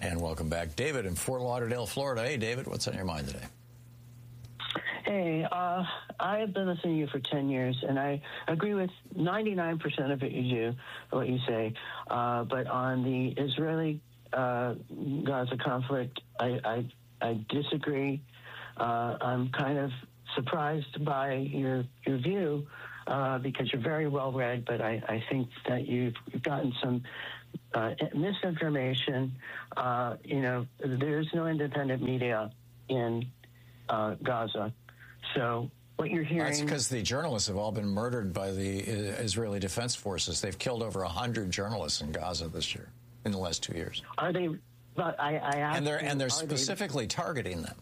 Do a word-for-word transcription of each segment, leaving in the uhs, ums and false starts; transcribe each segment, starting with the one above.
And welcome back, David in Fort Lauderdale, Florida. Hey, David, what's on your mind today? Hey, uh, I have been listening to you for ten years, and I agree with ninety-nine percent of it you do, what you say. Uh, but on the Israeli uh, Gaza conflict, I, I, I disagree. Uh, I'm kind of surprised by your your view uh, because you're very well read, but I, I think that you've, you've gotten some uh, misinformation. Uh, you know, there's no independent media in uh, Gaza. So what you're hearing... That's because the journalists have all been murdered by the Israeli Defense Forces. They've killed over one hundred journalists in Gaza this year, in the last two years. Are they... But I, I asked and they're, you, and they're specifically they, targeting them.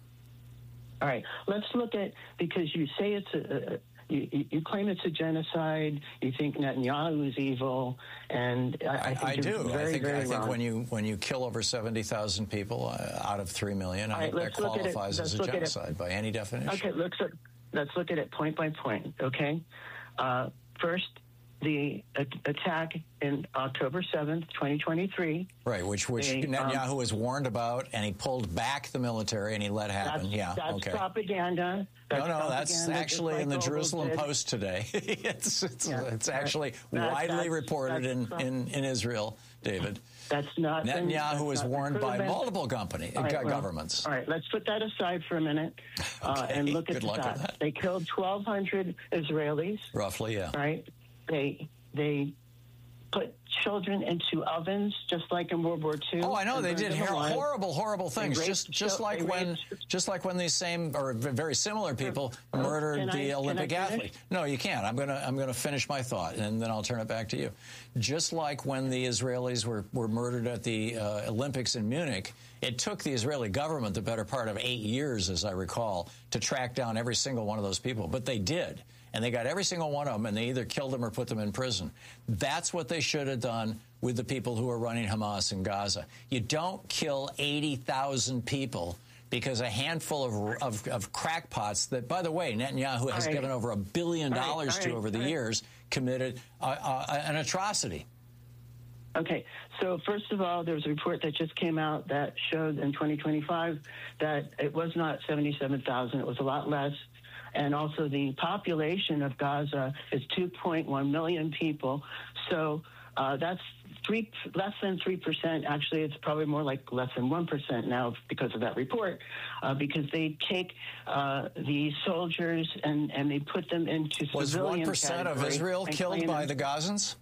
All right. Let's look at... Because you say it's a... You, you claim it's a genocide. You think Netanyahu is evil, and I, I, think I do. Very, I think, very I think wrong. when you when you kill over seventy thousand people uh, out of three million, I right, think that qualifies as a genocide by any definition. Okay, let's look, let's look at it point by point. Okay, uh, first the uh, attack in October seventh, twenty twenty-three. Right, which which they, Netanyahu um, was warned about, and he pulled back the military, and he let happen. That's, yeah, that's okay. propaganda. That's no, no, propaganda, that's actually like in the Jerusalem did. Post today. it's it's, yeah, it's actually that's, widely that's, reported that's, in, in, in Israel, David. That's not Netanyahu that's was not warned by multiple company all right, well, governments. All right, let's put that aside for a minute uh, okay, and look at good luck that. with that. They killed twelve hundred Israelis. Roughly, yeah. Right. They they put children into ovens, just like in World War Two. Oh, I know they did horrible, horrible things. Raped, just, just like when, raped. just like when these same or very similar people murdered can the I, Olympic athlete. No, you can't. I'm gonna, I'm gonna finish my thought, and then I'll turn it back to you. Just like when the Israelis were were murdered at the uh, Olympics in Munich, it took the Israeli government the better part of eight years, as I recall, to track down every single one of those people. But they did. And they got every single one of them, and they either killed them or put them in prison. That's what they should have done with the people who are running Hamas in Gaza. You don't kill eighty thousand people because a handful of, of, of crackpots that, by the way, Netanyahu has right. given over a billion all dollars right, to right, over the right. years, committed uh, uh, an atrocity. Okay, so first of all, there was a report that just came out that showed in twenty twenty-five that it was not seventy-seven thousand, it was a lot less. And also the population of Gaza is two point one million people. So uh, that's three, less than three percent. Actually, it's probably more like less than one percent now because of that report, uh, because they take uh, the soldiers and, and they put them into was civilian one percent of Israel killed by the Gazans?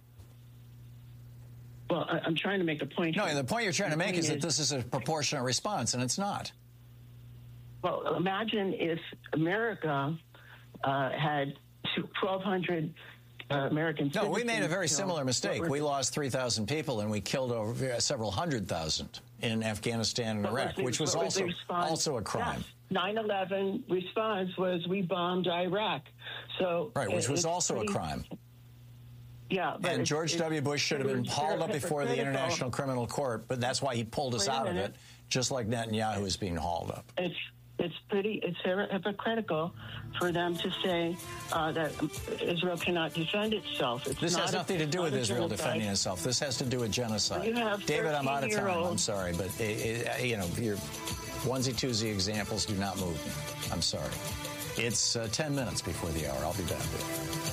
Well, I'm trying to make a point. No, here. the point you're trying to make is that this is a proportionate response, and it's not. Well, imagine if America uh, had twelve hundred uh, American citizens. No, we made a very similar mistake. We lost three thousand people, and we killed over several hundred thousand in Afghanistan and Iraq, which was also also a crime. Yes. nine eleven response was we bombed Iraq. So right, which was also a crime. Yeah, but and George W. Bush should have been hauled up before the International Criminal Court, but that's why he pulled us out of it, just like Netanyahu is being hauled up. It's it's pretty it's hypocritical for them to say uh, that Israel cannot defend itself. It's this has nothing a, to do with Israel genocide. defending itself. This has to do with genocide. You have David, I'm out of time. old. I'm sorry, but it, it, you know your onesie-twosie examples do not move me. I'm sorry. It's uh, ten minutes before the hour. I'll be back with you.